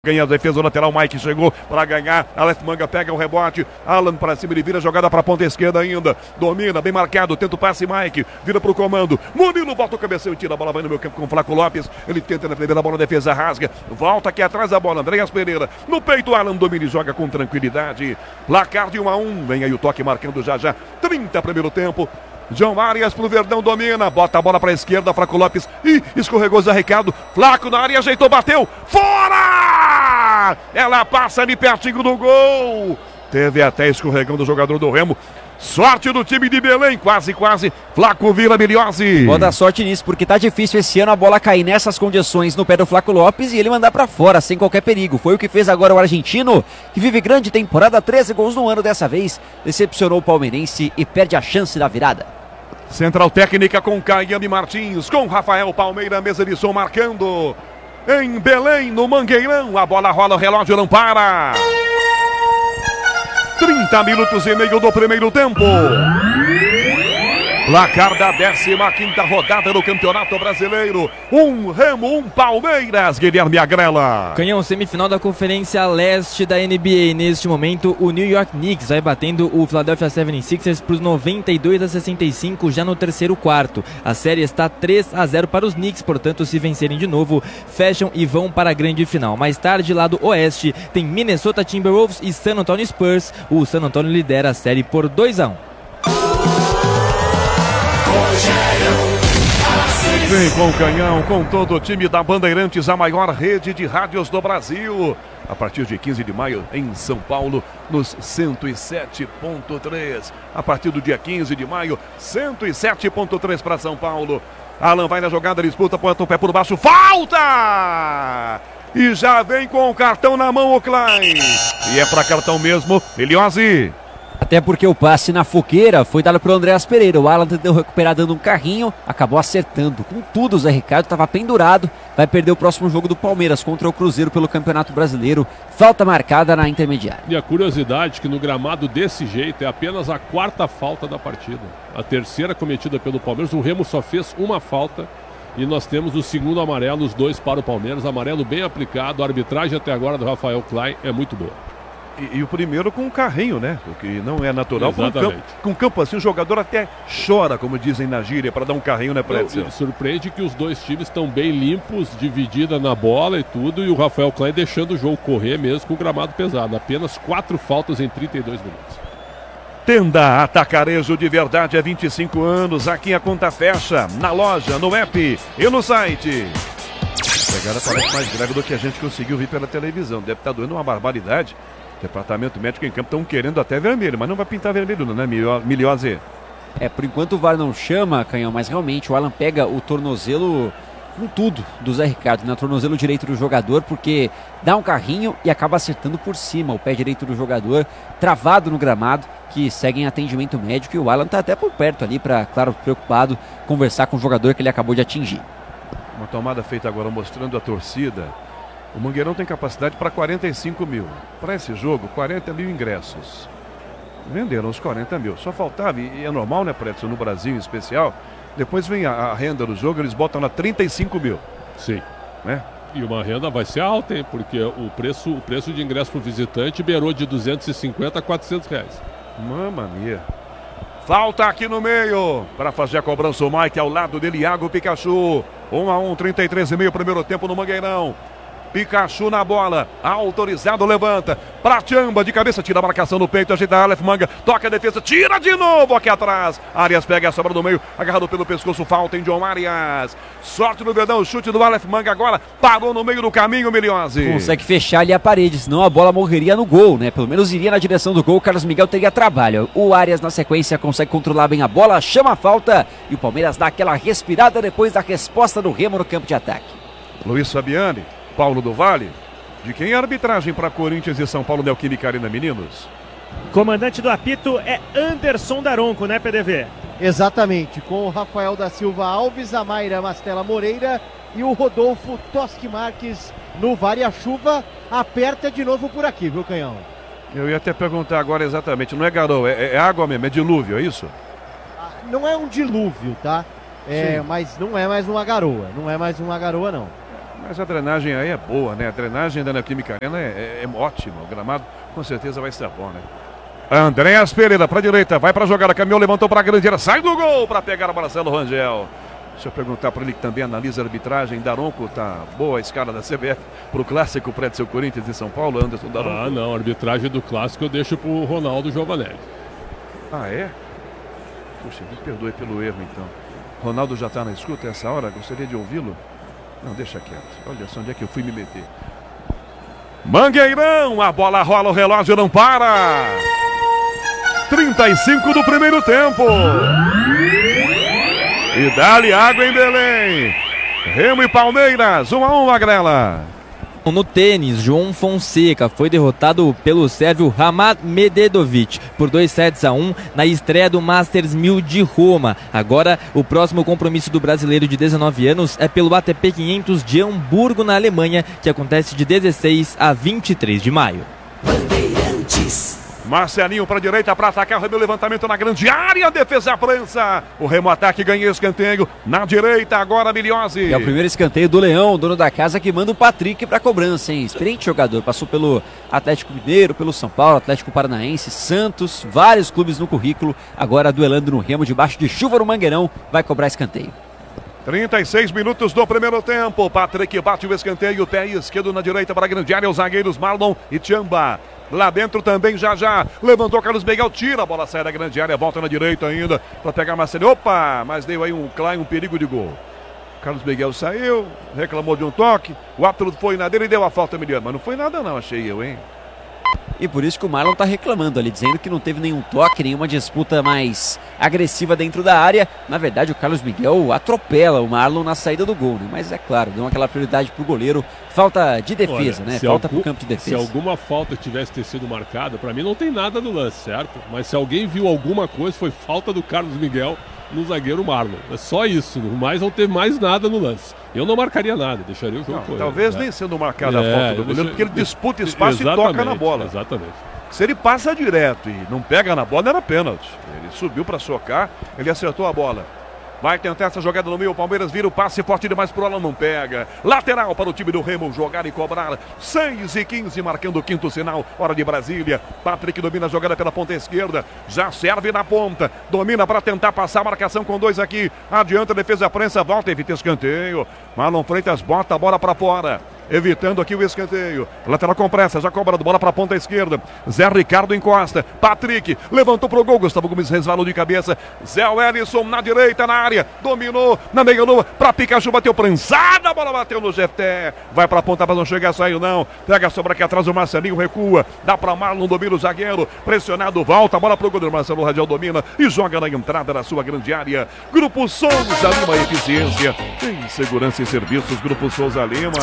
Ganha a defesa, o lateral Mike chegou para ganhar, Aleph Manga pega o rebote, Alan para cima, ele vira a jogada para a ponta esquerda ainda, domina, bem marcado, tenta o passe Mike, vira para o comando, Murilo bota o cabeção e tira a bola, vai no meio campo com o Flaco Lopes, ele tenta na primeira bola, a defesa rasga, volta aqui atrás da bola, Andreas Pereira, no peito Alan domina e joga com tranquilidade, placar de 1-1, vem aí o toque marcando já, 30 primeiro tempo. João Arias pro Verdão, domina, bota a bola para a esquerda, Flaco Lopes, escorregou Zé Ricardo, Flaco na área, ajeitou, bateu, fora! Ela passa ali pertinho do gol, teve até escorregão do jogador do Remo, sorte do time de Belém, quase, Flaco Vila Miliose. Pode dar sorte nisso, porque tá difícil esse ano a bola cair nessas condições no pé do Flaco Lopes e ele mandar pra fora, sem qualquer perigo. Foi o que fez agora o argentino, que vive grande temporada, 13 gols no ano dessa vez, decepcionou o palmeirense e perde a chance da virada. Central técnica com Caiane Martins, com Rafael Palmeira, mesa de som marcando. Em Belém, no Mangueirão, a bola rola, o relógio não para. 30 minutos e meio do primeiro tempo. Placar da 15ª rodada do Campeonato Brasileiro. Um Remo, um Palmeiras, Guilherme Agrela. Canhão, semifinal da Conferência Leste da NBA. Neste momento, o New York Knicks vai batendo o Philadelphia 76ers para os 92-65 já no terceiro quarto. A série está 3-0 para os Knicks, portanto, se vencerem de novo, fecham e vão para a grande final. Mais tarde, lá do Oeste, tem Minnesota Timberwolves e San Antonio Spurs. O San Antonio lidera a série por 2-1. Vem com o Canhão, com todo o time da Bandeirantes, a maior rede de rádios do Brasil. A partir de 15 de maio, em São Paulo, nos 107.3. A partir do dia 15 de maio, 107.3 para São Paulo. Alan vai na jogada, disputa, põe o pé por baixo, falta! E já vem com o cartão na mão o Klein. E é para cartão mesmo, Miliose. Até porque o passe na fogueira foi dado para o Andreas Pereira. O Alan tentou recuperar dando um carrinho, acabou acertando. Com tudo, o Zé Ricardo estava pendurado. Vai perder o próximo jogo do Palmeiras contra o Cruzeiro pelo Campeonato Brasileiro. Falta marcada na intermediária. E a curiosidade é que no gramado desse jeito é apenas a 4ª falta da partida. A terceira cometida pelo Palmeiras. O Remo só fez uma falta. E nós temos o segundo amarelo, os dois para o Palmeiras. Amarelo bem aplicado. A arbitragem até agora do Rafael Klein é muito boa. E o primeiro com um carrinho, né? O que não é natural. Exatamente. Com campo assim, o jogador até chora, como dizem na gíria, para dar um carrinho, né, Prédio? Surpreende que os dois times estão bem limpos, dividida na bola e tudo, e o Rafael Klein deixando o jogo correr mesmo com o gramado pesado. Apenas 4 faltas em 32 minutos. Tenda Atacarejo de verdade há 25 anos. Aqui a conta fecha, na loja, no app e no site. A pegada parece mais grave do que a gente conseguiu ver pela televisão. Deve estar doendo uma barbaridade. Departamento médico em campo estão querendo até vermelho, mas não vai pintar vermelho não, né, Miliose? Por enquanto o VAR não chama, Canhão, mas realmente o Alan pega o tornozelo com tudo do Zé Ricardo, né? O tornozelo direito do jogador, porque dá um carrinho e acaba acertando por cima o pé direito do jogador, travado no gramado, que segue em atendimento médico, e o Alan está até por perto ali para, claro, preocupado, conversar com o jogador que ele acabou de atingir. Uma tomada feita agora mostrando a torcida. O Mangueirão tem capacidade para 45 mil. Para esse jogo, 40 mil ingressos. Venderam os 40 mil. Só faltava, e é normal, né, Prédio, no Brasil em especial, depois vem a renda do jogo, eles botam lá 35 mil. Sim. Né? E uma renda vai ser alta, hein? Porque o preço de ingresso para o visitante beirou de 250 a 400 reais. Mamma mia. Falta aqui no meio para fazer a cobrança o Mike ao lado dele, Iago Pikachu. 1-1, 33,5 primeiro tempo no Mangueirão. Pikachu na bola, autorizado, levanta, pra Tchamba, de cabeça, tira a marcação no peito, ajeita a Aleph Manga, toca a defesa, tira de novo aqui atrás, Arias pega a sobra do meio, agarrado pelo pescoço, falta em John Arias, sorte no Verdão, chute do Aleph Manga agora, parou no meio do caminho, Miliose. Consegue fechar ali a parede, senão a bola morreria no gol, né? Pelo menos iria na direção do gol, o Carlos Miguel teria trabalho. O Arias na sequência consegue controlar bem a bola, chama a falta e o Palmeiras dá aquela respirada depois da resposta do Remo no campo de ataque. Luiz Fabiani. Paulo do Vale, de quem é a arbitragem para Corinthians e São Paulo, Neoquímica Arena, meninos? Comandante do apito é Anderson Daronco, né, PDV? Exatamente, com o Rafael da Silva Alves, a Mayra Mastella Moreira e o Rodolfo Toschi Marques no VAR. E a chuva aperta de novo por aqui, viu, Canhão? Eu ia até perguntar agora exatamente, não é garoa, é água mesmo, é dilúvio, é isso? Não é um dilúvio, tá? Mas não é mais uma garoa, não. Mas a drenagem aí é boa, né? A drenagem da Neoquímica Arena é ótima. O gramado com certeza vai ser bom, né? Andréas Pereira para a direita, vai para a jogada, caminhou, levantou para a grande área, sai do gol para pegar o Marcelo Rangel. Deixa eu perguntar para ele que também analisa a arbitragem. Daronco, tá boa a escala da CBF para o clássico pré-seu Corinthians e São Paulo, Anderson Daronco? Ah, não, a arbitragem do clássico eu deixo para o Ronaldo Giovanelli. Ah, é? Puxa, me perdoe pelo erro então. Ronaldo já está na escuta essa hora, gostaria de ouvi-lo? Não, deixa quieto. Olha só onde é que eu fui me meter. Mangueirão, a bola rola, o relógio não para. 35 do primeiro tempo. E dá-lhe água em Belém. Remo e Palmeiras, 1-1, Magrela. No tênis, João Fonseca foi derrotado pelo sérvio Hamad Medvedovic por 2-1 na estreia do Masters 1000 de Roma. Agora, o próximo compromisso do brasileiro de 19 anos é pelo ATP 500 de Hamburgo, na Alemanha, que acontece de 16 a 23 de maio. Marcelinho para a direita para atacar, o Remo, levantamento na grande área, defesa prensa. O Remo ataque, ganha escanteio na direita, agora Miliose. É o primeiro escanteio do Leão, dono da casa, que manda o Patrick para cobrança, hein? Experiente jogador, passou pelo Atlético Mineiro, pelo São Paulo, Atlético Paranaense, Santos, vários clubes no currículo, agora duelando no Remo, debaixo de chuva no Mangueirão, vai cobrar escanteio. 36 minutos do primeiro tempo, Patrick bate o escanteio, pé esquerdo na direita para a grande área, os zagueiros Marlon e Tchamba. Lá dentro também já levantou Carlos Miguel, tira a bola, sai da grande área, volta na direita ainda para pegar Marcelo. Opa, mas deu aí um perigo de gol. Carlos Miguel saiu, reclamou de um toque, o árbitro foi na dele e deu a falta miliano, mas não foi nada não, achei eu, hein? E por isso que o Marlon tá reclamando ali, dizendo que não teve nenhum toque, nenhuma disputa mais agressiva dentro da área. Na verdade, o Carlos Miguel atropela o Marlon na saída do gol, né? Mas é claro, deu aquela prioridade pro goleiro. Falta de defesa, né? Falta pro campo de defesa. Se alguma falta tivesse ter sido marcada, para mim não tem nada no lance, certo? Mas se alguém viu alguma coisa, foi falta do Carlos Miguel no zagueiro Marlon. É só isso, mas não teve mais nada no lance. Eu não marcaria nada, deixaria o jogo correr. Talvez nem sendo marcada a falta do goleiro, porque ele disputa espaço e toca na bola. Exatamente. Se ele passa direto e não pega na bola, era pênalti. Ele subiu para socar, ele acertou a bola. Vai tentar essa jogada no meio, o Palmeiras vira o passe forte demais pro Alan, não pega. Lateral para o time do Remo, jogar e cobrar. 6:15, marcando o quinto sinal, hora de Brasília. Patrick domina a jogada pela ponta esquerda, já serve na ponta, domina para tentar passar a marcação com dois aqui. Adianta, defesa prensa, volta, evita escanteio. Marlon Freitas bota a bola para fora, evitando aqui o escanteio. Lateral com pressa, já cobra do bola para a ponta esquerda. Zé Ricardo encosta. Patrick levantou pro gol. Gustavo Gomes resvalou de cabeça. Zé Wellison na direita, na área. Dominou na meia lua para Pikachu. Bateu prensada. A bola bateu no Jefté. Vai para a ponta, mas não chega, saiu não. Pega a sobra aqui atrás. O Marcelinho recua. Dá para Marlon, domina o zagueiro. Pressionado, volta. A bola pro goleiro. Marcelo Rangel domina e joga na entrada da sua grande área. Grupo Souza Lima, eficiência em segurança e serviços. Grupo Souza Lima.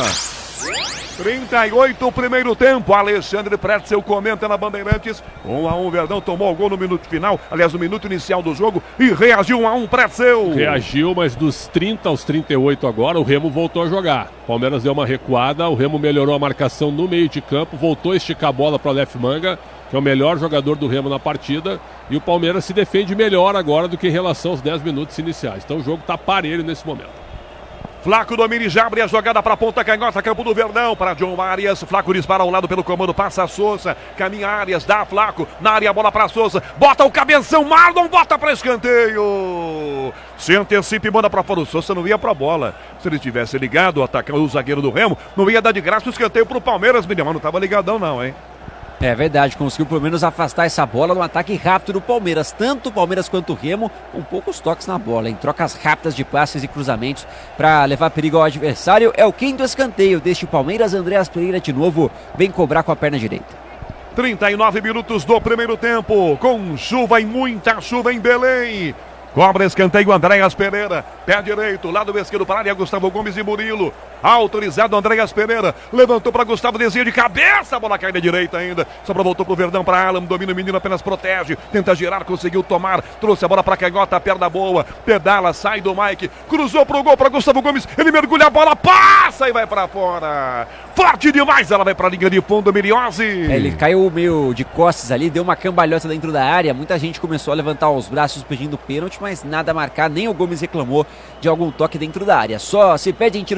38 o primeiro tempo, Alexandre Pretzel comenta na Bandeirantes. 1-1, Verdão tomou o gol no minuto final, aliás no minuto inicial do jogo, e reagiu 1-1, Pretzel. Reagiu, mas dos 30 aos 38 agora, o Remo voltou a jogar. Palmeiras deu uma recuada, o Remo melhorou a marcação no meio de campo, voltou a esticar a bola para o Aleph Manga, que é o melhor jogador do Remo na partida, e o Palmeiras se defende melhor agora do que em relação aos 10 minutos iniciais. Então o jogo está parelho nesse momento. Flaco domina e já abre a jogada para a ponta canhota, campo do Verdão, para John Arias. Flaco dispara ao lado pelo comando, passa a Souza, caminha Arias, dá a Flaco, na área a bola para Souza, bota o cabeção, Marlon bota para escanteio. Se antecipa e manda para fora, o Souza não ia para a bola. Se ele tivesse ligado, atacando o zagueiro do Remo, não ia dar de graça o escanteio para o Palmeiras, mas não estava ligadão não, hein? É verdade, conseguiu pelo menos afastar essa bola no ataque rápido do Palmeiras. Tanto o Palmeiras quanto o Remo, com poucos toques na bola, em trocas rápidas de passes e cruzamentos para levar perigo ao adversário. É o quinto escanteio deste Palmeiras. Andréas Pereira de novo vem cobrar com a perna direita. 39 minutos do primeiro tempo, com chuva e muita chuva em Belém. Cobra escanteio, Andréas Pereira, pé direito, lado esquerdo para a área, Gustavo Gomes e Murilo. Autorizado, Andréas Pereira, levantou para Gustavo, desvio de cabeça, a bola cai na direita ainda, sobra, voltou para o Verdão, para Alan, domina o menino, apenas protege, tenta girar, conseguiu tomar, trouxe a bola para canhota, perna boa, pedala, sai do Mike, cruzou para o gol, para Gustavo Gomes, ele mergulha a bola, passa e vai para fora, forte demais, ela vai para a linha de fundo, Miliose. Ele caiu meio de costas ali, deu uma cambalhota dentro da área, muita gente começou a levantar os braços pedindo pênalti, mas nada a marcar, nem o Gomes reclamou de algum toque dentro da área, só se pede em tiro de meta essa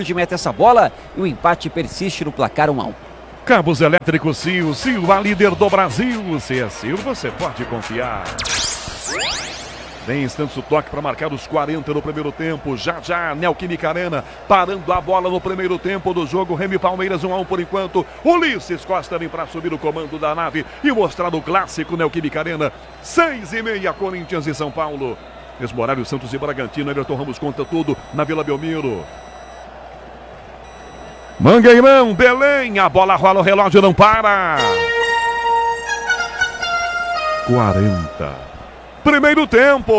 a bola e o empate persiste no placar 1-1. Cabos elétricos Sil, Sil, a líder do Brasil. Se é Sil, você pode confiar. Tem instantes o toque para marcar os 40 no primeiro tempo. Já, Neoquímica Arena parando a bola no primeiro tempo do jogo. Remo e Palmeiras 1-1 por enquanto. Ulisses Costa vem para subir o comando da nave e mostrar o clássico Neoquímica Arena. 6h30, Corinthians e São Paulo. Mesmo horário, Santos e Bragantino. Everton Ramos conta tudo na Vila Belmiro. Mangueirão, Belém, a bola rola, o relógio não para. 40. Primeiro tempo.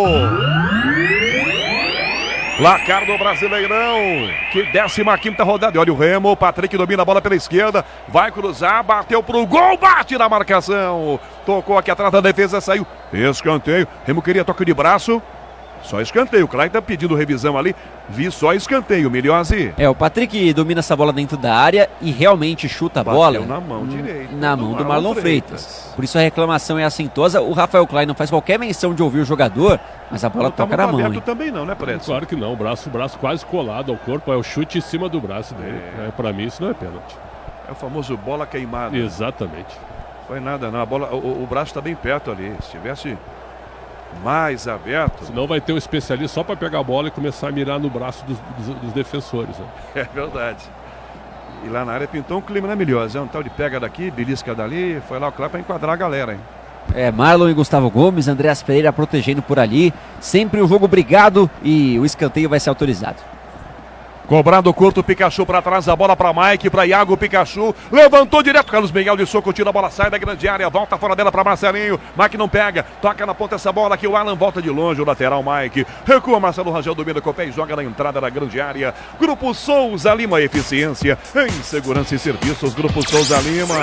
Placar do Brasileirão. Que 15ª rodada. Olha o Remo, o Patrick domina a bola pela esquerda. Vai cruzar, bateu pro gol, bate na marcação. Tocou aqui atrás da defesa, saiu. Escanteio. Remo queria toque de braço. Só escanteio, o Clay tá pedindo revisão ali. Vi só escanteio, Miliose. O Patrick domina essa bola dentro da área e realmente chuta a bola. Na mão direita. Na mão do Marlon Freitas. Por isso a reclamação é assintosa. O Rafael Klein não faz qualquer menção de ouvir o jogador, mas a bola toca na mão. Também não, né, Preto? Claro que não. O braço quase colado ao corpo. É o chute em cima do braço dele. Para mim isso não é pênalti. É o famoso bola queimada. Exatamente. Foi nada, não. A bola, o braço está bem perto ali. Se tivesse mais aberto. Senão vai ter um especialista só para pegar a bola e começar a mirar no braço dos defensores. Né? É verdade. E lá na área pintou um clima, né, Miliose? Um tal de pega daqui, belisca dali. Foi lá o Clá para enquadrar a galera, hein? Marlon e Gustavo Gomes, Andreas Pereira protegendo por ali. Sempre o jogo brigado e o escanteio vai ser autorizado. Cobrado curto, Pikachu para trás, a bola para Mike, para Iago, Pikachu, levantou direto, Carlos Miguel de soco, tira a bola, sai da grande área, volta fora dela para Marcelinho, Mike não pega, toca na ponta essa bola aqui, o Alan volta de longe, o lateral Mike, recua Marcelo Rangel, domina com o pé e joga na entrada da grande área. Grupo Souza Lima, eficiência em segurança e serviços, Grupo Souza Lima.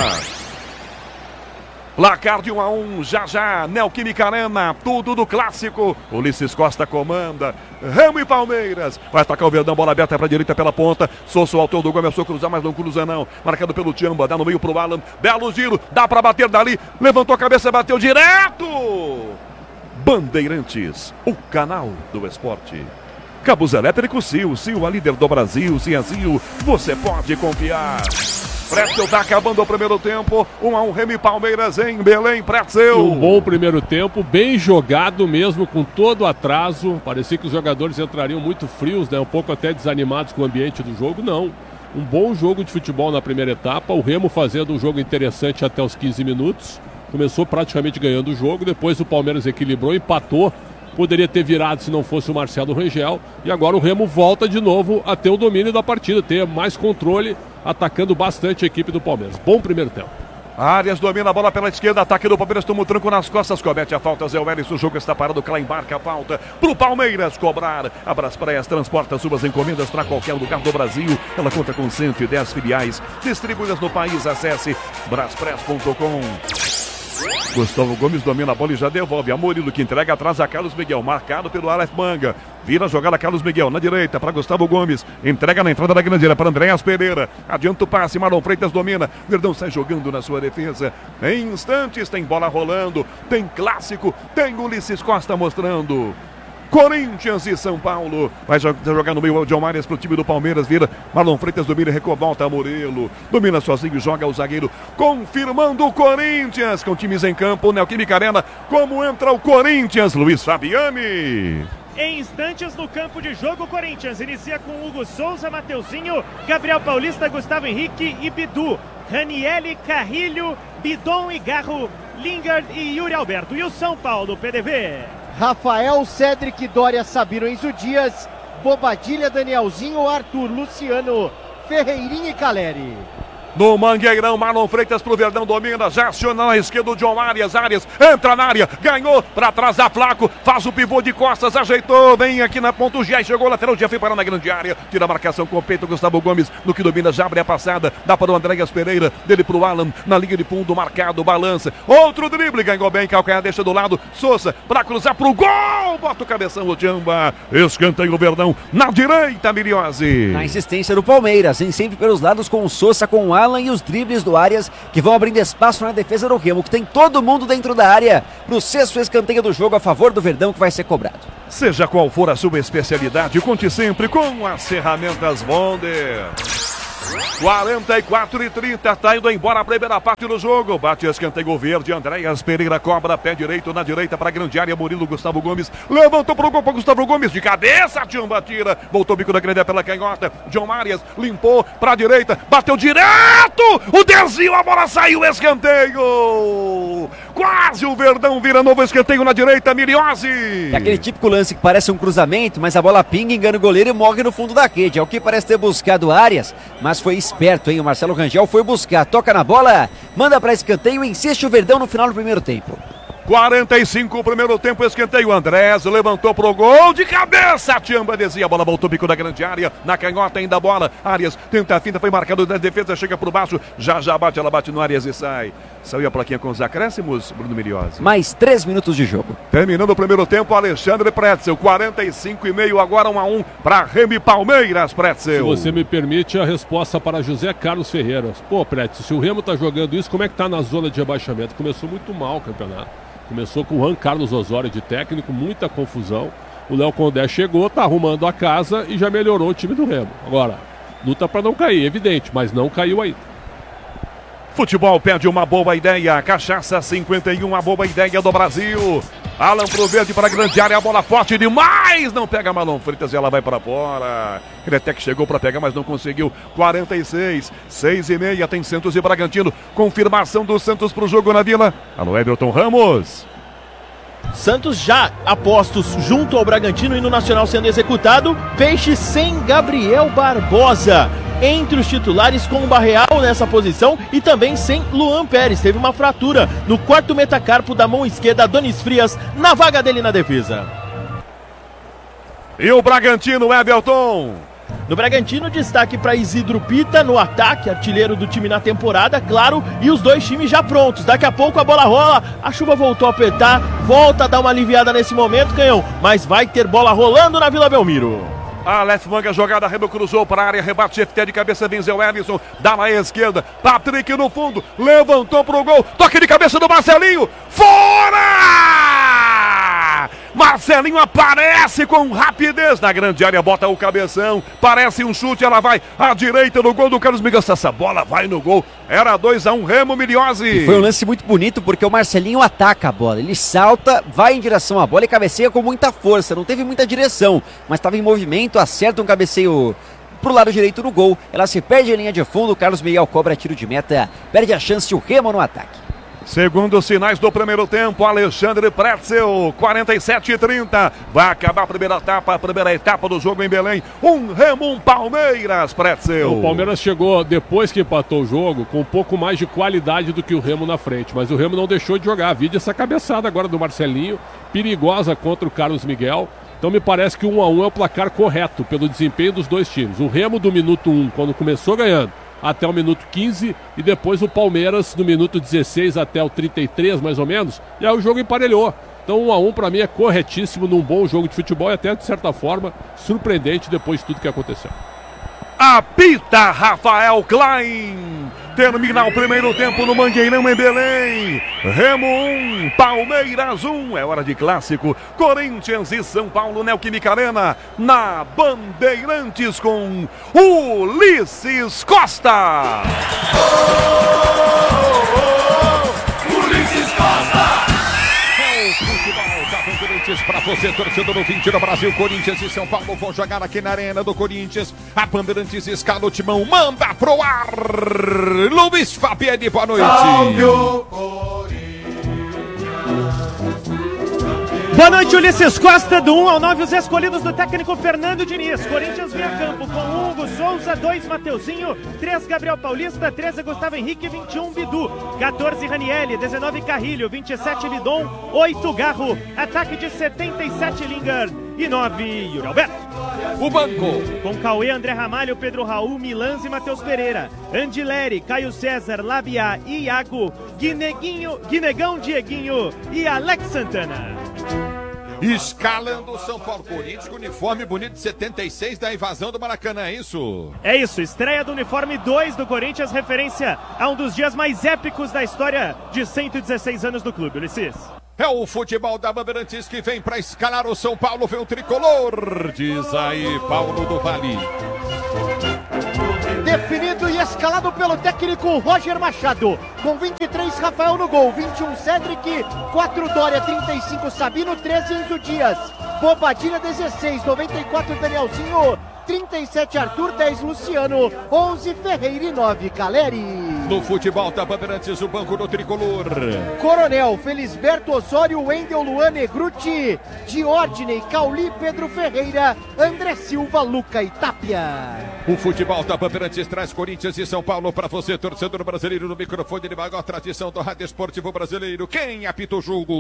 Placar de 1-1, já, Neoquímica Arena, tudo do clássico. Ulisses Costa comanda, Remo e Palmeiras. Vai atacar o Verdão, bola aberta para a direita pela ponta. Souza, o autor do gol, começou a cruzar, mas não cruza não. Marcado pelo Tiamba, dá no meio pro Alan. Belo giro, dá para bater dali. Levantou a cabeça, bateu direto. Bandeirantes, o canal do esporte. Cabos elétricos Sil, a líder do Brasil. Sil, você pode confiar. Pretzel tá acabando o primeiro tempo. 1-1, Remo e Palmeiras em Belém, Pretzel. Um bom primeiro tempo, bem jogado mesmo, com todo o atraso. Parecia que os jogadores entrariam muito frios, né? Um pouco até desanimados com o ambiente do jogo. Não. Um bom jogo de futebol na primeira etapa. O Remo fazendo um jogo interessante até os 15 minutos. Começou praticamente ganhando o jogo. Depois o Palmeiras equilibrou, empatou. Poderia ter virado se não fosse o Marcelo Rangel. E agora o Remo volta de novo a ter o domínio da partida, ter mais controle, atacando bastante a equipe do Palmeiras. Bom primeiro tempo. Arias domina a bola pela esquerda, ataque do Palmeiras, toma um tranco nas costas, comete a falta, Zé Welles, o jogo está parado, Klein marca a falta pro Palmeiras cobrar. A Braspraias transporta suas encomendas para qualquer lugar do Brasil. Ela conta com 110 filiais distribuídas no país. Acesse braspress.com. Gustavo Gomes domina a bola e já devolve a Murilo, que entrega atrás a Carlos Miguel, marcado pelo Aleph Manga. Vira a jogada Carlos Miguel na direita para Gustavo Gomes, entrega na entrada da grande área para Andréas Pereira. Adianta o passe, Marlon Freitas domina. Verdão sai jogando na sua defesa. Em instantes tem bola rolando, tem clássico, tem Ulisses Costa mostrando. Corinthians e São Paulo. Vai jogar no meio o John Marias pro time do Palmeiras. Vira Marlon Freitas, domina, recua, volta Murilo. Domina sozinho, joga o zagueiro. Confirmando o Corinthians com times em campo. Neoquímica Arena. Como entra o Corinthians? Luiz Fabiani. Em instantes no campo de jogo, o Corinthians inicia com Hugo Souza, Mateuzinho, Gabriel Paulista, Gustavo Henrique e Bidu. Ranieri, Carrilho, Bidon e Garro, Lingard e Yuri Alberto. E o São Paulo, PDV. Rafael, Cedric, Dória, Sabino, Enzo Dias, Bobadilha, Danielzinho, Arthur, Luciano, Ferreirinha e Caleri. No Mangueirão, Marlon Freitas pro Verdão, domina, já aciona na esquerda o John Arias, entra na área, ganhou, pra trás da Flaco, faz o pivô de costas, ajeitou, vem aqui na ponta o Giai, chegou o lateral, Jeff para na grande área, tira a marcação com o peito, Gustavo Gomes, no que domina, já abre a passada, dá para o Andréas Pereira, dele pro Alan, na linha de fundo, marcado, balança, outro drible, ganhou bem, calcanhar, deixa do lado, Souza, pra cruzar pro gol, bota o cabeção, o Jamba, escanteio o Verdão, na direita, Miliose. Na insistência do Palmeiras, vem sempre pelos lados com o Souza, com o Alan e os dribles do Arias, que vão abrindo espaço na defesa do Remo, que tem todo mundo dentro da área, para o sexto escanteio do jogo a favor do Verdão, que vai ser cobrado. Seja qual for a sua especialidade, conte sempre com as ferramentas Bonder. 44:30, tá indo embora a primeira parte do jogo. Bate escanteio verde, Andréas Pereira cobra, pé direito na direita para a grande área. Murilo Gustavo Gomes levantou pro gol para Gustavo Gomes, de cabeça, Tiamba tira, voltou o bico da grande pela canhota. John Marias limpou para a direita, bateu direto, o desvio, a bola saiu, escanteio. Quase o Verdão vira novo escanteio na direita, Miriose. É aquele típico lance que parece um cruzamento, mas a bola pinga, engana o goleiro e morre no fundo da rede. É o que parece ter buscado Arias, mas foi esperto, hein? O Marcelo Rangel foi buscar, toca na bola, manda para escanteio e insiste o Verdão no final do primeiro tempo. 45 o primeiro tempo, escanteio. Andrés levantou pro gol de cabeça. Tiamba descia, a bola voltou bico da grande área. Na canhota ainda a bola. Arias tenta a finta, foi marcado da defesa, chega por baixo. Já bate, ela bate no Arias e sai. Saiu a plaquinha com os acréscimos, Bruno Miriose. Mais 3 minutos de jogo. Terminando o primeiro tempo, Alexandre Pretzel. 45,5, agora 1-1 para Remy Palmeiras, Pretzel. Se você me permite, a resposta para José Carlos Ferreira. Pô, Pretzel, se o Remo tá jogando isso, como é que tá na zona de rebaixamento? Começou muito mal o campeonato. Começou com o Juan Carlos Osório de técnico, muita confusão. O Léo Condé chegou, tá arrumando a casa e já melhorou o time do Remo. Agora, luta para não cair, evidente, mas não caiu ainda. Futebol pede uma boa ideia. Cachaça 51, a boa ideia do Brasil. Alan pro verde para a grande área, a bola forte demais. Não pega Marlon Freitas e ela vai para fora. Ele até que chegou para pegar, mas não conseguiu. 46, 6:30, tem Santos e Bragantino. Confirmação do Santos pro jogo na Vila. Alô, Everton Ramos. Santos já apostos junto ao Bragantino e no Nacional sendo executado. Peixe sem Gabriel Barbosa. Entre os titulares com o Barreal nessa posição e também sem Luan Pérez. Teve uma fratura no quarto metacarpo da mão esquerda, Donis Frias, na vaga dele na defesa. E o Bragantino, Everton? No Bragantino, destaque para Isidro Pita no ataque, artilheiro do time na temporada, claro, e os dois times já prontos. Daqui a pouco a bola rola, a chuva voltou a apertar, volta a dar uma aliviada nesse momento, Canhão, mas vai ter bola rolando na Vila Belmiro. Aleph Manga, jogada, Remo cruzou para a área, rebate, FT de cabeça, venceu Ellison, dá na esquerda, Patrick no fundo, levantou pro gol, toque de cabeça do Marcelinho, fora! Marcelinho aparece com rapidez na grande área, bota o cabeção, parece um chute, ela vai à direita no gol do Carlos Miguel, essa bola vai no gol, era 2-1, Remo, Miriose. E foi um lance muito bonito porque o Marcelinho ataca a bola, ele salta, vai em direção à bola e cabeceia com muita força, não teve muita direção, mas estava em movimento, acerta um cabeceio pro lado direito no gol, ela se perde em linha de fundo, o Carlos Miguel cobra tiro de meta, perde a chance o Remo no ataque. Segundo os sinais do primeiro tempo, Alexandre Pretzel, 47:30. Vai acabar a primeira etapa do jogo em Belém. Remo, Palmeiras, Pretzel. O Palmeiras chegou, depois que empatou o jogo, com um pouco mais de qualidade do que o Remo na frente. Mas o Remo não deixou de jogar. Vide essa cabeçada agora do Marcelinho, perigosa contra o Carlos Miguel. Então me parece que 1-1 é o placar correto pelo desempenho dos dois times. O Remo do minuto 1, quando começou ganhando, até o minuto 15, e depois o Palmeiras do minuto 16 até o 33, mais ou menos, e aí o jogo emparelhou. Então 1-1 para mim é corretíssimo num bom jogo de futebol e até de certa forma surpreendente depois de tudo que aconteceu. Apita Rafael Klein. Termina o primeiro tempo no Mangueirão em Belém. Remo 1, Palmeiras 1. É hora de clássico. Corinthians e São Paulo, Neoquímica Arena. Na Bandeirantes com Ulisses Costa. Ulisses Costa. É o futebol da Bandeirantes para você, torcedor ouvinte do Brasil. Corinthians e São Paulo vão jogar aqui na Arena do Corinthians. A Bandeirantes escala o timão, manda pro ar. Luiz Fabiani, boa noite. Boa noite, Ulisses Costa, do 1 ao 9, os escolhidos do técnico Fernando Diniz. Corinthians vem a campo com Hugo Souza, 2 Mateuzinho, 3 Gabriel Paulista, 13 Gustavo Henrique, 21 Bidu, 14 Ranielli, 19 Carrilho, 27 Lidon, 8 Garro, ataque de 77 Lingard e 9 Yuri Alberto. O banco com Cauê, André Ramalho, Pedro Raul, Milans e Matheus Pereira, Andileri, Caio César, Labia, Iago, Guinegão, Dieguinho e Alex Santana. Escalando o São Paulo. Corinthians com uniforme bonito de 76 da invasão do Maracanã, é isso? É isso, estreia do uniforme 2 do Corinthians, referência a um dos dias mais épicos da história de 116 anos do clube, Ulisses. É o futebol da Bandeirantes que vem para escalar o São Paulo, vem o tricolor, diz aí Paulo do Vale. Definido e escalado pelo técnico Roger Machado. Com 23, Rafael no gol. 21, Cedric. 4, Dória. 35, Sabino. 13, Enzo Dias. Bobadilha, 16. 94, Danielzinho. 37, Arthur. 10, Luciano. 11, Ferreira e 9, Caleri. No futebol da Bandeirantes, o banco do tricolor. Coronel, Felisberto Osório, Wendel, Luan, Negruti, Diordney, Cauli, Pedro Ferreira, André Silva, Luca e Tapia. O futebol da Bandeirantes traz Corinthians e São Paulo para você, torcedor brasileiro, no microfone de maior tradição do rádio esportivo brasileiro. Quem apita o jogo?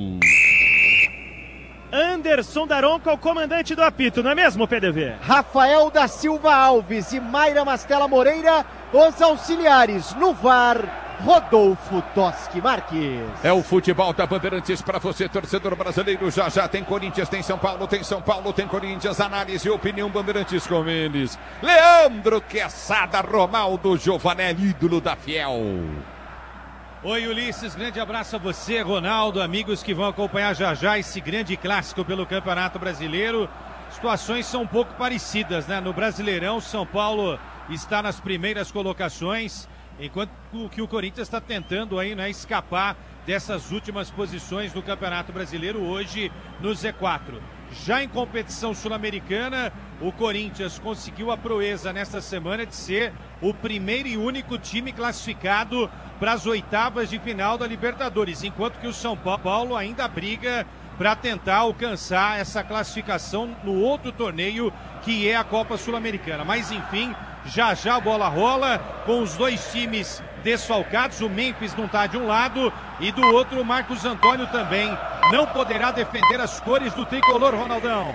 Anderson Daronco, o comandante do apito, não é mesmo, PDV? Rafael da Silva Alves e Mayra Mastella Moreira, os auxiliares. No VAR, Rodolfo Toschi Marques. É o futebol da Bandeirantes para você, torcedor brasileiro. Já já tem Corinthians, tem São Paulo, tem Corinthians. Análise e opinião Bandeirantes com eles. Leandro Quesada, Ronaldo Giovanelli, ídolo da Fiel. Oi, Ulisses, grande abraço a você, Ronaldo, amigos que vão acompanhar já já esse grande clássico pelo Campeonato Brasileiro. Situações são um pouco parecidas, né? No Brasileirão, São Paulo está nas primeiras colocações, enquanto que o Corinthians está tentando aí, né, escapar dessas últimas posições do Campeonato Brasileiro hoje no Z4. Já em competição sul-americana, o Corinthians conseguiu a proeza nesta semana de ser o primeiro e único time classificado para as oitavas de final da Libertadores, enquanto que o São Paulo ainda briga para tentar alcançar essa classificação no outro torneio, que é a Copa Sul-Americana. Mas enfim, já já a bola rola com os dois times desfalcados. O Memphis não está de um lado e do outro o Marcos Antônio também não poderá defender as cores do tricolor, Ronaldão.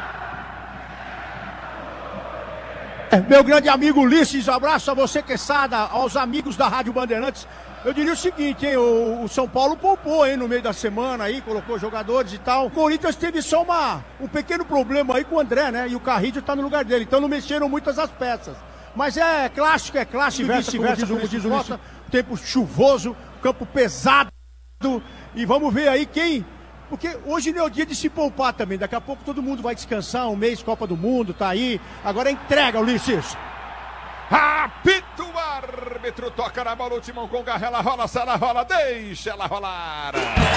Meu grande amigo Ulisses, abraço a você, Quesada, aos amigos da Rádio Bandeirantes. Eu diria o seguinte, hein, o São Paulo poupou aí no meio da semana, aí, colocou jogadores e tal. O Corinthians teve só um pequeno problema aí com o André, né? E o Carrillo tá no lugar dele, então não mexeram muitas as peças. Mas é clássico, vice-versa, como diz o Ulisses. Tempo chuvoso, campo pesado. E vamos ver aí quem... Porque hoje não é o dia de se poupar também. Daqui a pouco todo mundo vai descansar, um mês, Copa do Mundo, tá aí. Agora entrega, Ulisses. Apita o árbitro, toca na bola, o Timão com garra, ela rola, se ela rola, deixa ela rolar.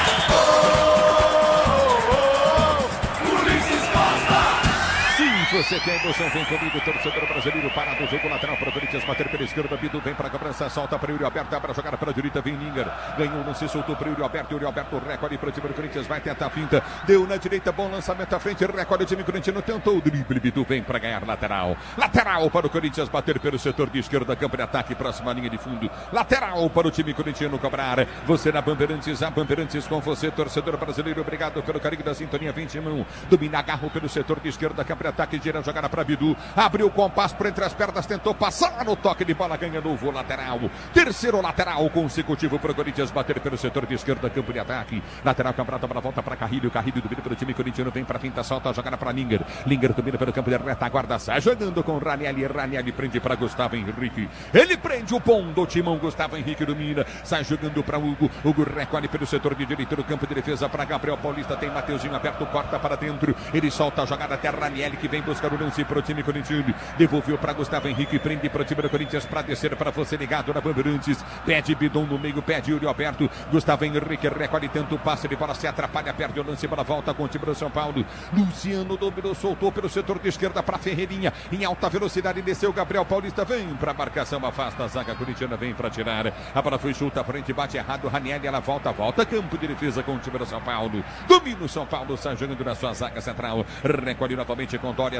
Ulisses Costa! Sim, você tem emoção, vem comigo, torcedor brasileiro, parado o jogo lateral para o Corinthians, bater pela esquerda, Bidu vem para a cobrança, solta para o Yuri Alberto, para jogar para a direita, vem Linger, ganhou, não se soltou para o Yuri Alberto recorde para o time do Corinthians, vai tentar a finta, deu na direita, bom lançamento à frente, recorde o time corintiano, tentou o drible, Bidu vem para ganhar lateral para o Corinthians, bater pelo setor de esquerda, campo de ataque, próxima linha de fundo, lateral para o time corintiano cobrar, você na Bandeirantes, a Bandeirantes com você, torcedor brasileiro, obrigado pelo carinho da sintonia, 20 mão, domina, agarro pelo setor de esquerda, campo de ataque, gira, jogada para Bidu, abriu o compasso por entre as pernas, tentou passar no toque de bola, ganha novo lateral, terceiro lateral consecutivo para o Corinthians, bater pelo setor de esquerda, campo de ataque, lateral, campeonato para volta para Carrilho domina pelo time corintiano, vem para finta, solta a jogada para Linger domina pelo campo de retaguarda, sai jogando com Ranieri prende para Gustavo Henrique, ele prende o ponto, Timão, Gustavo Henrique domina, sai jogando para Hugo recolhe pelo setor de direito do campo de defesa para Gabriel Paulista, tem Mateuzinho aberto, corta para dentro, ele solta a jogada até Ranieri que vem buscar o lance para o time corintiano, devolveu para Gustavo Henrique, prende para o time do Corinthians para descer para você ligado na Bandeirantes, pede Bidon no meio, pede Yuri Alberto, Gustavo Henrique recolhe, tenta o passe de bola, se atrapalha, perde o lance, bola volta com o time do São Paulo, Luciano dominou, soltou pelo setor de esquerda para Ferreirinha, em alta velocidade desceu Gabriel Paulista, vem para a marcação, afasta a zaga corintiana, vem para tirar, a bola foi chuta à frente, bate errado, Ranieri, ela volta, campo de defesa com o time do São Paulo, domina o São Paulo, sai jogando na sua zaga central, recolhe novamente com Dória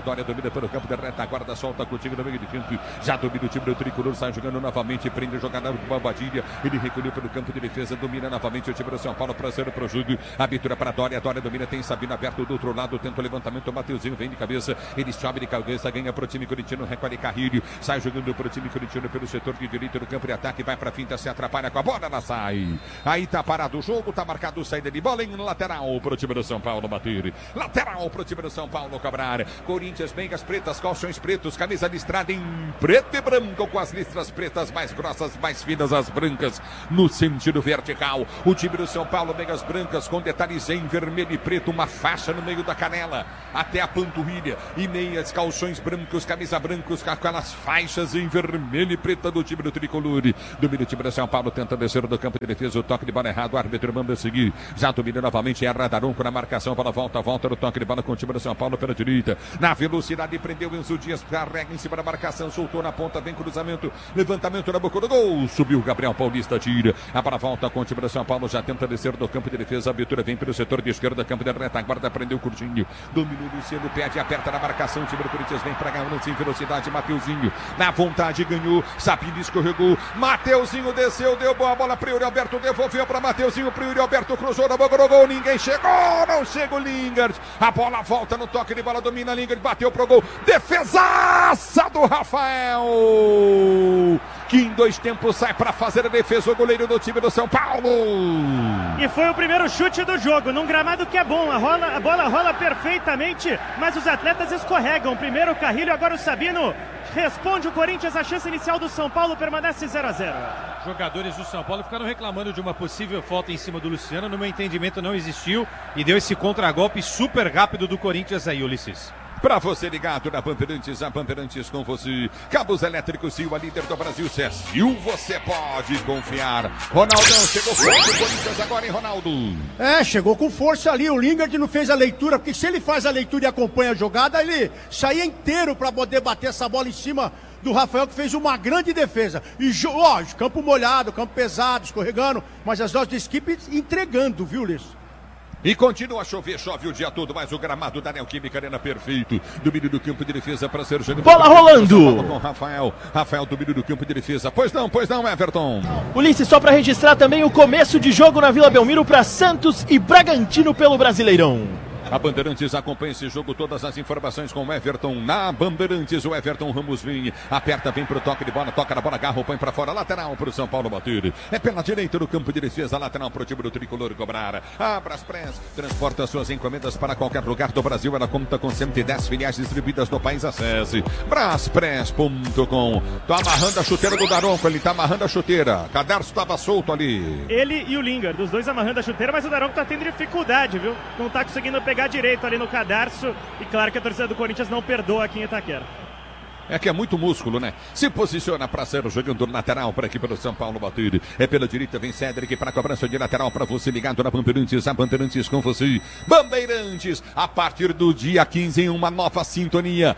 Dória domina pelo campo de retaguarda, solta contigo no meio de campo. Já domina o time do tricolor, sai jogando novamente, prende a jogada do Bobadilha. Ele recolheu pelo campo de defesa, domina novamente o time do São Paulo, prazer para o jogo. Abertura para Dória, Dória domina, tem Sabino aberto do outro lado, tenta o levantamento, o Mateuzinho vem de cabeça, ele sobe de cabeça, ganha para o time corintiano, recolhe Carrilho, sai jogando para o time corintiano pelo setor de direito do campo de ataque, vai para a finta, se atrapalha com a bola, ela sai. Aí tá parado o jogo, tá marcado saída de bola em lateral para o time do São Paulo bater. Lateral para o time do São Paulo cobrar. Corinthians, meias pretas, calções pretos, camisa listrada em preto e branco, com as listras pretas mais grossas, mais finas, as brancas no sentido vertical. O time do São Paulo, meias brancas com detalhes em vermelho e preto, uma faixa no meio da canela até a panturrilha, e meias, calções brancos, camisa brancos com aquelas faixas em vermelho e preta do time do tricolor. Domina o time do São Paulo, tenta descer do campo de defesa, o toque de bola errado, o árbitro manda seguir, já domina novamente, erra Daronco na marcação, para volta no toque de bola com o time do São Paulo pela direita, na velocidade, prendeu Enzo Dias, carrega em cima da marcação, soltou na ponta, vem cruzamento, levantamento na boca do gol, subiu o Gabriel Paulista, tira, a para volta com o time do São Paulo, já tenta descer do campo de defesa, a abertura vem pelo setor de esquerda, campo de retaguarda, prendeu o Curtinho, dominou o Luciano, pede, aperta na marcação, o time do Corinthians vem para ganhar lance em velocidade, Mateuzinho, na vontade, ganhou, Sabino escorregou, Mateuzinho desceu, deu boa bola para o Yuri Alberto, devolveu para Mateuzinho, para o Yuri Alberto, cruzou na boca do gol, ninguém chegou, não chega o Lingard, a bola volta no toque de bola, domina Lingard, bateu pro gol, defesaça do Rafael, que em 2 tempos sai para fazer a defesa, o goleiro do time do São Paulo. E foi o primeiro chute do jogo, num gramado que é bom, a bola rola perfeitamente, mas os atletas escorregam, primeiro o Carrilho, agora o Sabino, responde o Corinthians, a chance inicial do São Paulo permanece 0-0. Jogadores do São Paulo ficaram reclamando de uma possível falta em cima do Luciano, no meu entendimento não existiu, e deu esse contragolpe super rápido do Corinthians aí, Ulisses. Para você ligado na Bandeirantes, a Bandeirantes com você. Cabos elétricos Sil, a líder do Brasil, se é Sil, você pode confiar. Ronaldão, chegou forte o Corinthians agora, hein, Ronaldo? Chegou com força ali, o Lingard não fez a leitura, porque se ele faz a leitura e acompanha a jogada, ele saía inteiro para poder bater essa bola em cima do Rafael, que fez uma grande defesa. E, campo molhado, campo pesado, escorregando, mas as duas equipes entregando, viu, Ulisses? E continua a chover, chove o dia todo, mas o gramado da Neoquímica Arena perfeito. Domínio do campo de defesa para ser jogado. Bola rolando! Com Rafael, domínio do campo de defesa. Pois não, Everton. Ulisses, só para registrar também o começo de jogo na Vila Belmiro para Santos e Bragantino pelo Brasileirão. A Bandeirantes acompanha esse jogo, todas as informações com o Everton. Na Bandeirantes, o Everton Ramos vem, aperta, vem pro toque de bola, toca na bola, agarra, põe pra fora, lateral pro São Paulo bater. É pela direita do campo de defesa, lateral pro time do tricolor cobrar. A Braspress transporta suas encomendas para qualquer lugar do Brasil. Ela conta com 110 filiais distribuídas no país. Acesse braspress.com. Tô amarrando a chuteira do Daronco, ele tá amarrando a chuteira. Cadarço tava solto ali. Ele e o Lingard, os dois amarrando a chuteira, mas o Daronco tá tendo dificuldade, viu? Não tá conseguindo pegar direito ali no cadarço, e claro que a torcida do Corinthians não perdoa aqui em Itaquera. É que é muito músculo, né? Se posiciona para ser jogando lateral para a equipe do São Paulo bater. É pela direita, vem Cédric para a cobrança de lateral para você ligado na Bandeirantes. A Bandeirantes com você. Bandeirantes, a partir do dia 15 em uma nova sintonia.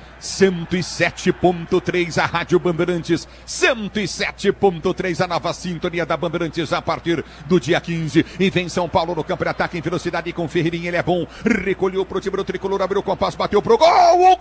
107.3 a Rádio Bandeirantes. 107.3 a nova sintonia da Bandeirantes a partir do dia 15. E vem São Paulo no campo de ataque em velocidade com Ferreirinha. Ele é bom. Recolheu pro time do tricolor, abriu o compasso, bateu pro gol. O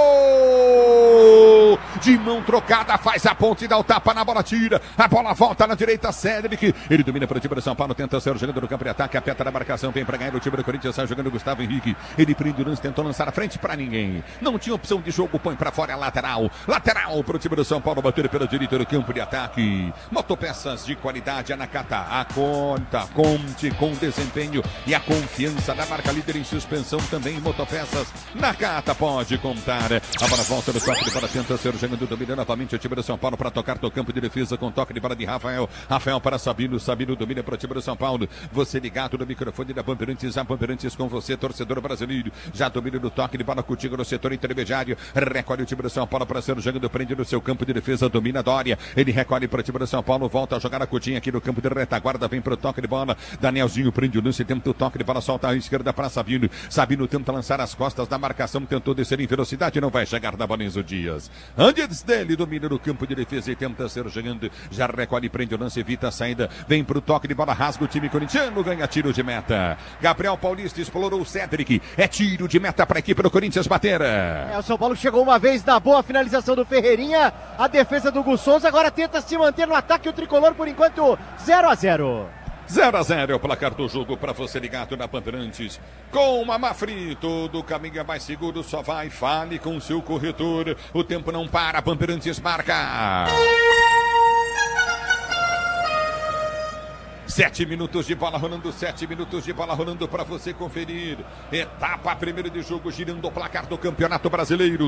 gol! De mão trocada, faz a ponte, dá o tapa na bola, tira. A bola volta na direita, Cédric. Ele domina para o time do São Paulo, tenta ser jogando no campo de ataque, aperta na marcação, vem para ganhar o time do Corinthians, sai jogando o Gustavo Henrique. Ele prende o lance, tentou lançar a frente para ninguém. Não tinha opção de jogo, põe para fora, lateral. Lateral para o time do São Paulo, bater pela direita do campo de ataque. Motopeças de qualidade, a Nakata. A conta, conte com desempenho e a confiança da marca líder em suspensão também. Motopeças, Nakata pode contar. A bola volta no toque de bola, tenta ser jogando, domina novamente o time do São Paulo para tocar no campo de defesa com toque de bola de Rafael. Rafael para Sabino, Sabino domina para o time do São Paulo. Você ligado no microfone da Bandeirantes, a Bandeirantes com você, torcedor brasileiro. Já domina no toque de bola contigo no setor intermediário. Recolhe o time do São Paulo para ser jogando, prende no seu campo de defesa, domina Dória. Ele recolhe para o time do São Paulo, volta a jogar a Coutinho aqui no campo de retaguarda, vem para o toque de bola. Danielzinho prende o lance, tenta o toque de bola, solta a esquerda para Sabino. Sabino tenta lançar as costas da marcação, tentou descer em velocidade, não vai chegar na bola Enzo Dias. Antes dele, domina no campo de defesa e tenta ser jogando. Já recolhe, prende o lance, evita a saída. Vem pro toque de bola, rasga o time corintiano, ganha tiro de meta. Gabriel Paulista explorou o Cedric. É tiro de meta para a equipe do Corinthians bater. O São Paulo chegou uma vez na boa finalização do Ferreirinha. A defesa do Gus Souza agora tenta se manter no ataque. O tricolor, por enquanto, 0-0. 0-0 é o placar do jogo para você ligado na Bandeirantes. Com a Mafri, todo caminho é mais seguro, só vai, fale com o seu corretor. O tempo não para, Bandeirantes marca. 7 minutos de bola rolando, 7 minutos de bola rolando para você conferir. Etapa primeira de jogo, girando o placar do Campeonato Brasileiro.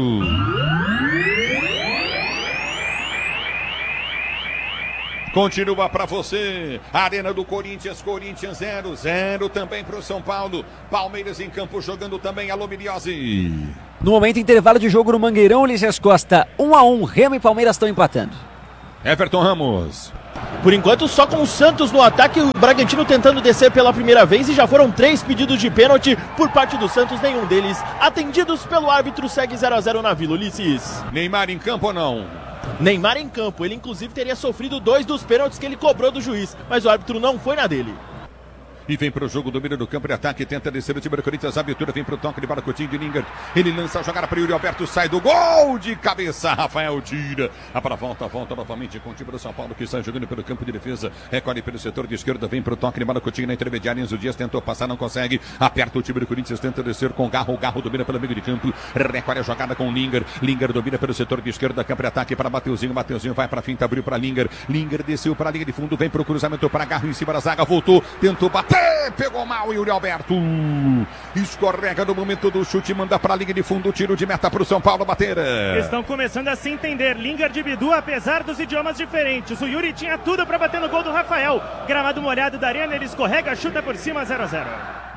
Continua para você, Arena do Corinthians, Corinthians 0-0 também para o São Paulo. Palmeiras em campo jogando também, alô Miliose. No momento, intervalo de jogo no Mangueirão, Ulisses Costa, 1-1, Remo e Palmeiras estão empatando. Everton Ramos. Por enquanto, só com o Santos no ataque, o Bragantino tentando descer pela primeira vez e já foram 3 pedidos de pênalti por parte do Santos, nenhum deles atendidos pelo árbitro. Segue 0-0 na Vila, Ulisses. Neymar em campo ou não? Neymar em campo, ele inclusive teria sofrido 2 dos pênaltis que ele cobrou do juiz, mas o árbitro não foi na dele. E vem para o jogo, domínio do campo de ataque, tenta descer o time do Corinthians, a abertura vem para o toque de bola, Coutinho de Lingard, ele lança a jogada para Yuri Alberto, sai do gol de cabeça, Rafael tira, a para volta novamente com o time do São Paulo, que sai jogando pelo campo de defesa, recolhe pelo setor de esquerda, vem para o toque de bola, Coutinho na intermediária, Enzo Dias tentou passar, não consegue, aperta o time do Corinthians, tenta descer com o Garro domina pelo meio de campo, recolhe a jogada com o Lingard domina pelo setor de esquerda, campo de ataque para Mateuzinho vai para a finta, abriu para Lingard desceu para a linha de fundo, vem para o cruzamento para Garro em cima da zaga, voltou, tentou bater, pegou mal Yuri Alberto, escorrega no momento do chute, manda para a linha de fundo, tiro de meta para o São Paulo bater. Estão começando a se entender, Lingard e Bidu, apesar dos idiomas diferentes, o Yuri tinha tudo para bater no gol do Rafael, gramado molhado da arena, ele escorrega, chuta por cima, 0-0.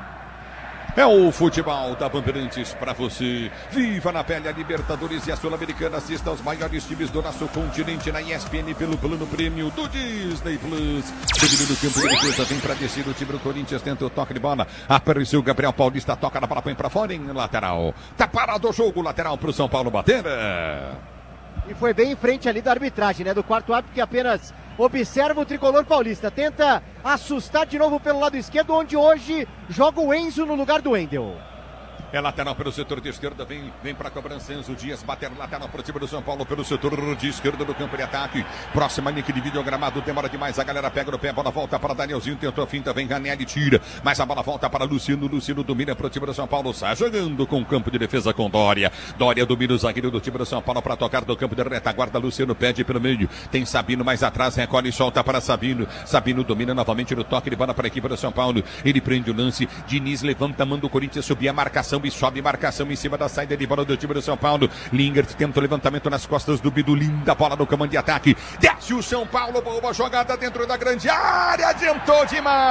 É o futebol da Bandeirantes para você. Viva na pele a Libertadores e a Sul-Americana. Assista aos maiores times do nosso continente na ESPN pelo plano prêmio do Disney Plus. Domínio do campo de defesa, vem para descer o time do Corinthians, tenta o toque de bola. Apareceu o Gabriel Paulista, toca na bola, põe para fora em lateral. Tá parado o jogo, lateral para o São Paulo bater. E foi bem em frente ali da arbitragem, né? Do quarto árbitro que apenas observa o tricolor paulista. Tenta assustar de novo pelo lado esquerdo, onde hoje joga o Enzo no lugar do Wendel. É lateral pelo setor de esquerda, vem para a cobrança, Enzo Dias, bater lateral para o time do São Paulo pelo setor de esquerda do campo de ataque. Próxima linha de vídeo gramado, demora demais, a galera pega no pé, a bola volta para Danielzinho, tentou a finta, vem Ranieri, tira, mas a bola volta para Luciano domina para o time do São Paulo, sai jogando com o campo de defesa com Dória domina o zagueiro do time do São Paulo para tocar do campo de retaguarda, Luciano pede pelo meio, tem Sabino mais atrás, recolhe e solta para Sabino domina novamente no toque de bola para a equipe do São Paulo, ele prende o lance, Diniz levanta, manda o Corinthians subir a marcação e sobe marcação em cima da saída de bola do time do São Paulo. Lingard tenta o levantamento nas costas do Bidu, linda bola no comando de ataque. Desce o São Paulo, boa jogada dentro da grande área, adiantou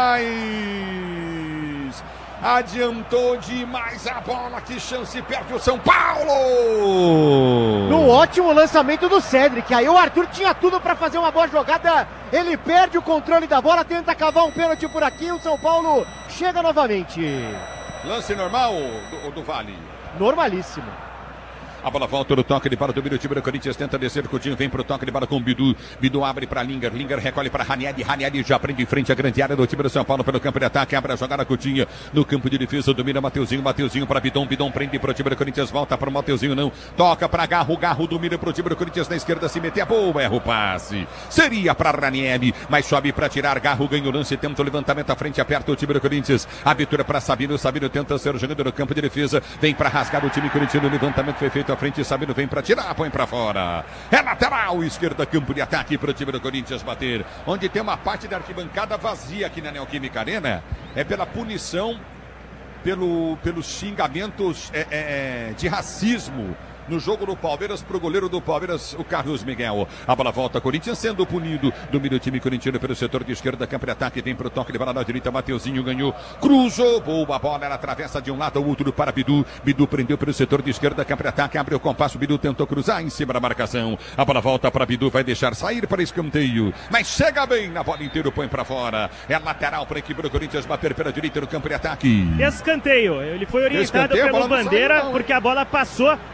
demais a bola, que chance, perde o São Paulo! No ótimo lançamento do Cedric, aí o Arthur tinha tudo para fazer uma boa jogada, ele perde o controle da bola, tenta cavar um pênalti por aqui, o São Paulo chega novamente. Lance normal do Vale? Normalíssimo. A bola volta no toque de bola, domina o time do Corinthians, tenta descer, Coutinho vem pro toque de bola com o Bidu abre para Lingard recolhe para Ranieri já prende em frente a grande área do time do São Paulo pelo campo de ataque, abre a jogada, Coutinho no campo de defesa, domina Mateuzinho para Bidon prende pro time do Corinthians, volta para o Mateuzinho, não, toca para Garro domina pro time do Corinthians na esquerda, se meter a boa, erra o passe, seria para Ranieri, mas sobe para tirar, Garro ganha o lance, tenta o levantamento à frente, aperta o time do Corinthians, abertura para Sabino tenta ser jogando no campo de defesa, vem para rasgar o time corintiano, o levantamento foi feito à frente, Sabino vem para tirar, põe para fora. É lateral, esquerda, campo de ataque para o time do Corinthians bater. Onde tem uma parte da arquibancada vazia aqui na Neoquímica Arena, é pela punição, pelos xingamentos de racismo no jogo do Palmeiras, pro goleiro do Palmeiras, o Carlos Miguel. A bola volta, Corinthians sendo punido, domina o time corintiano pelo setor de esquerda, campo de ataque, vem pro toque de bola na direita, Mateuzinho ganhou, cruzou, boa bola, ela atravessa de um lado ao outro para Bidu prendeu pelo setor de esquerda, campo de ataque, abre o compasso, Bidu tentou cruzar em cima da marcação, a bola volta para Bidu, vai deixar sair para escanteio, mas chega bem na bola inteira, põe para fora, é lateral para a equipe do Corinthians bater pela direita no campo de ataque. Escanteio, ele foi orientado pelo Bandeira, porque a bola passou a linha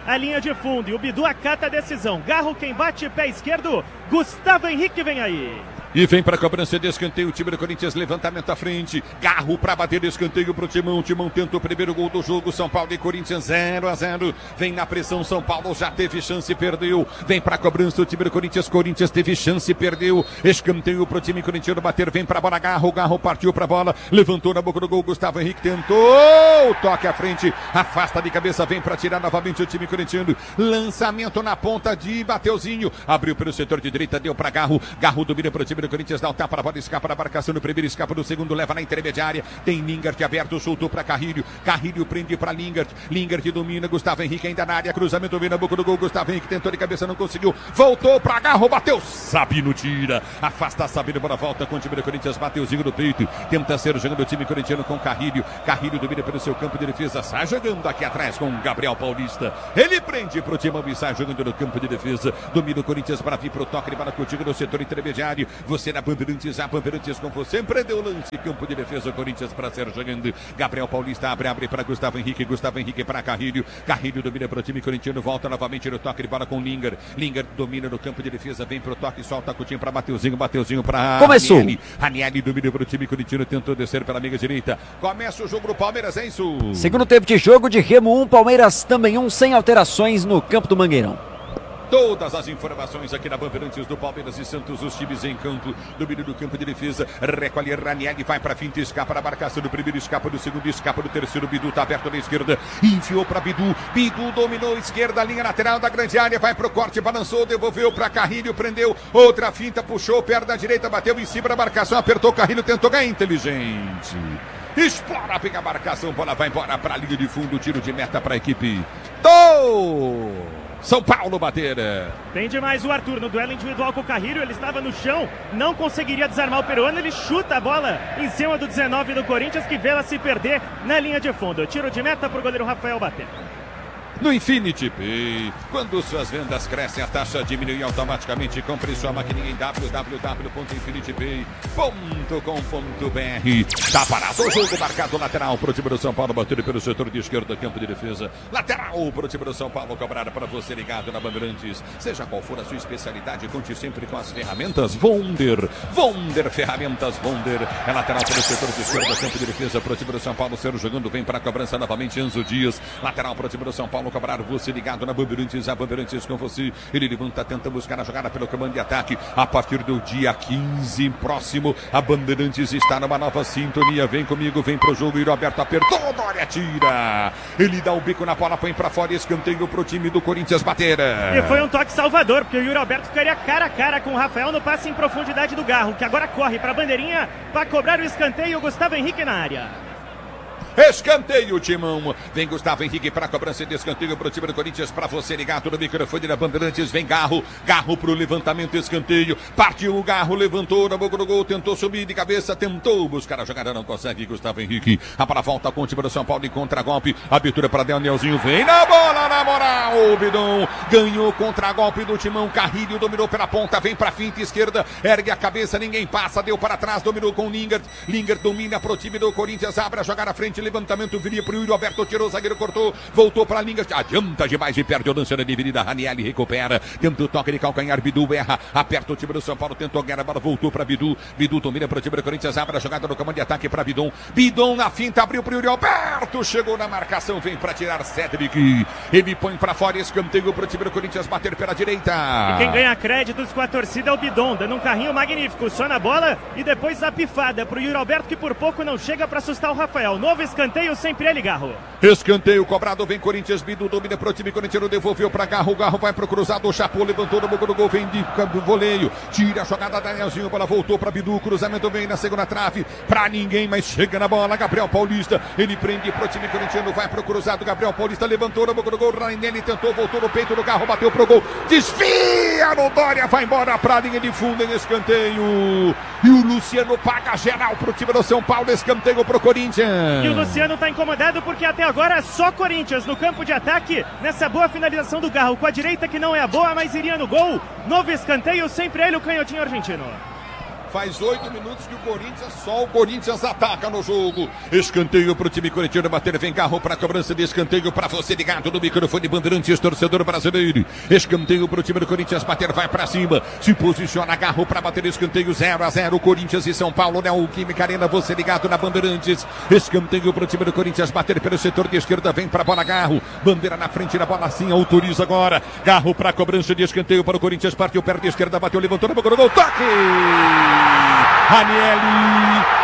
de fundo e o Bidu acata a decisão. Garro quem bate, pé esquerdo, Gustavo Henrique vem aí. E vem para a cobrança de escanteio, o time do Corinthians, levantamento à frente, Garro para bater de escanteio para o Timão tenta o primeiro gol do jogo, São Paulo e Corinthians 0-0, vem na pressão, São Paulo já teve chance e perdeu, vem para a cobrança o time do Corinthians teve chance e perdeu, escanteio para o time corintiano bater, vem para a bola, Garro partiu para a bola, levantou na boca do gol, Gustavo Henrique tentou, toque à frente, afasta de cabeça, vem para tirar novamente o time corintiano, lançamento na ponta de Mateuzinho, abriu pelo setor de direita, deu para Garro domina para o time do Corinthians, dá o tapa, a bola escapa na marcação do primeiro, escapa do segundo, leva na intermediária, tem Lingard aberto, soltou para Carrilho prende para Lingard domina, Gustavo Henrique ainda na área, cruzamento vem na boca do gol, Gustavo Henrique tentou de cabeça, não conseguiu, voltou para Garro, bateu, Sabino tira, afasta Sabino, bola volta com o time do Corinthians, Mateuzinho no peito, tenta ser jogando o time corintiano com Carrilho domina pelo seu campo de defesa, sai jogando aqui atrás com Gabriel Paulista, ele prende pro Timão e sai jogando no campo de defesa, domina o Corinthians para vir pro toque de bola contigo no setor intermediário, você na Bandeirantes, a Bandeirantes com você, prendeu o lance, campo de defesa, Corinthians para ser jogando, Gabriel Paulista abre para Gustavo Henrique para Carrilho domina para o time corintiano, volta novamente no toque de bola com Lingard domina no campo de defesa, vem pro toque, solta a cutinha para Mateuzinho para começou. Ranieri domina para o time corintiano, tentou descer pela amiga direita, começa o jogo do Palmeiras, é isso? Segundo tempo de jogo de Remo 1, Palmeiras também 1, sem alterações no campo do Mangueirão. Todas as informações aqui na Bandeirantes do Palmeiras e Santos, os times em campo, domínio do campo de defesa, recolhe Ranieri, vai para finta, escapa na marcação do primeiro, escapa do segundo, escapa do terceiro, Bidu tá aberto na esquerda, enfiou para Bidu dominou esquerda, linha lateral da grande área, vai pro corte, balançou, devolveu para Carrilho, prendeu, outra finta, puxou, perna direita, bateu em cima da marcação, apertou Carrilho, tentou ganhar, inteligente. Explora, pega a marcação, bola vai embora para a linha de fundo, tiro de meta para a equipe São Paulo bater. Tem demais o Arthur no duelo individual com o Carrilho, ele estava no chão, não conseguiria desarmar o peruano, ele chuta a bola em cima do 19 do Corinthians, que vê ela se perder na linha de fundo. Tiro de meta para o goleiro Rafael bater. No Infinity Pay, quando suas vendas crescem, a taxa diminui automaticamente. Compre sua maquininha em www.infinitypay.com.br. Tá parado o jogo, marcado lateral para o time do São Paulo, batido pelo setor de esquerda, campo de defesa. Lateral para o time do São Paulo, cobrada para você ligado na Bandeirantes. Seja qual for a sua especialidade, conte sempre com as ferramentas Wonder Ferramentas Wonder. É lateral para o setor de esquerda, campo de defesa para o time do São Paulo. Sendo jogando, vem para a cobrança novamente, Enzo Dias. Lateral para o time do São Paulo, cobrar você ligado na Bandeirantes, a Bandeirantes com você. Ele levanta, tenta buscar a jogada pelo comando de ataque. A partir do dia 15 próximo, a Bandeirantes está numa nova sintonia. Vem comigo, vem pro jogo. Yuri Alberto apertou, Dória tira. Ele dá o bico na bola, põe pra fora, escanteio pro time do Corinthians bater. E foi um toque salvador, porque o Yuri Alberto ficaria cara a cara com o Rafael no passe em profundidade do Garro, que agora corre pra bandeirinha para cobrar o escanteio. Gustavo Henrique na área. Escanteio, Timão. Vem Gustavo Henrique para a cobrança de escanteio para o time do Corinthians. Para você ligado no microfone da Bandeirantes. Vem Garro para o levantamento, escanteio. Partiu o Garro, levantou na boca do gol. Tentou subir de cabeça, tentou buscar a jogada. Não consegue. Gustavo Henrique. A bola volta com o time do São Paulo em contra-golpe. Abertura para Danielzinho. Vem na bola, na moral. O Bidon ganhou contra-golpe do Timão. Carrilho dominou pela ponta. Vem para a finta esquerda. Ergue a cabeça, ninguém passa. Deu para trás, dominou com o Lingard. Lingard domina para o time do Corinthians. Abre a jogada à frente. Levantamento viria para o Yuri Alberto, tirou o zagueiro, cortou, voltou para a linha, adianta demais e perde o lance na dividida. Ranieri recupera, tenta o toque de calcanhar, Bidu erra, aperta o time do São Paulo, tentou ganhar a bola, voltou para Bidu, Bidu domina para o time do Corinthians, abre a jogada no comando de ataque para Bidon, Bidon na finta, abriu para o Yuri Alberto, chegou na marcação, vem para tirar Cedric, ele põe para fora, escanteio para o time do Corinthians bater pela direita. E quem ganha créditos com a torcida é o Bidon, dando um carrinho magnífico, só na bola e depois a pifada para o Yuri Alberto, que por pouco não chega para assustar o Rafael. Novo escanteio, sempre ele, Garro. Escanteio cobrado, vem Corinthians, Bidu domina pro time corintiano, devolveu para Garro, Garro vai pro cruzado, chapou, levantou no boca do gol, vem de voleio, tira a jogada, Danielzinho, bola voltou para Bidu, cruzamento vem na segunda trave, pra ninguém, mas chega na bola, Gabriel Paulista, ele prende pro time corintiano, vai pro cruzado, Gabriel Paulista levantou no boca do gol, Rainelli tentou, voltou no peito do Garro, bateu pro gol, desvia no Dória, vai embora pra linha de fundo em escanteio, e o Luciano paga geral pro time do São Paulo, escanteio pro Corinthians. E o Luciano tá incomodado porque até agora é só Corinthians no campo de ataque, nessa boa finalização do Garro, com a direita que não é a boa, mas iria no gol. Novo escanteio, sempre ele, o canhotinho argentino. Faz 8 minutos que o Corinthians, só o Corinthians ataca no jogo. Escanteio pro time corintiano bater, vem Garro pra cobrança de escanteio pra você ligado no microfone Bandeirantes, torcedor brasileiro. Escanteio pro time do Corinthians bater, vai pra cima, se posiciona Garro pra bater escanteio 0-0, Corinthians e São Paulo, Neoquímica Arena, você ligado na Bandeirantes. Escanteio pro time do Corinthians bater pelo setor de esquerda, vem pra bola Garro, bandeira na frente da bola sim, autoriza agora. Garro pra cobrança de escanteio para o Corinthians, partiu perto de esquerda, bateu, levantou na boca do gol, toque! Ranieri